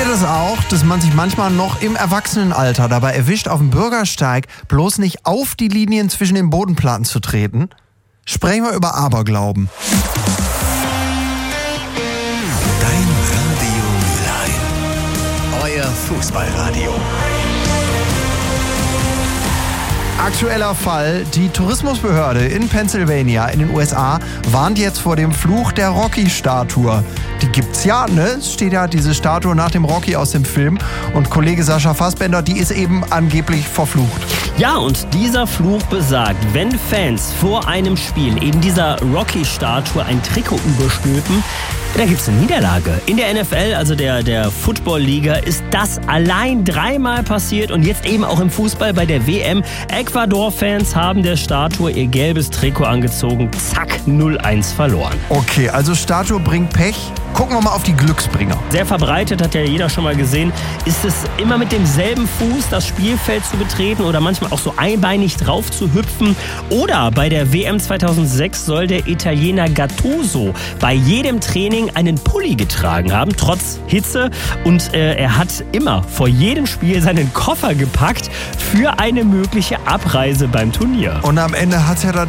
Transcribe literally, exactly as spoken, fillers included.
es auch, dass man sich manchmal noch im Erwachsenenalter dabei erwischt, auf dem Bürgersteig bloß nicht auf die Linien zwischen den Bodenplatten zu treten? Sprechen wir über Aberglauben. Dein Radio Mülheim. Euer Fußballradio. Aktueller Fall: Die Tourismusbehörde in Pennsylvania in den U S A warnt jetzt vor dem Fluch der Rocky-Statue. Die gibt's ja, ne? Es steht ja diese Statue nach dem Rocky aus dem Film. Und Kollege Sascha Fassbender, die ist eben angeblich verflucht. Ja, und dieser Fluch besagt, wenn Fans vor einem Spiel eben dieser Rocky-Statue ein Trikot überstülpen, da gibt's eine Niederlage. In der N F L, also der, der Football-Liga, ist das allein dreimal passiert und jetzt eben auch im Fußball bei der W M. Ecuador-Fans haben der Statue ihr gelbes Trikot angezogen. Zack, null eins verloren. Okay, also Statue bringt Pech. Gucken wir mal auf die Glücksbringer. Sehr verbreitet, hat ja jeder schon mal gesehen, ist es immer mit demselben Fuß das Spielfeld zu betreten oder manchmal auch so einbeinig drauf zu hüpfen. Oder bei der W M zweitausendsechs soll der Italiener Gattuso bei jedem Training einen Pulli getragen haben, trotz Hitze. Und äh, er hat immer vor jedem Spiel seinen Koffer gepackt für eine mögliche Abreise beim Turnier. Und am Ende hat es ja dann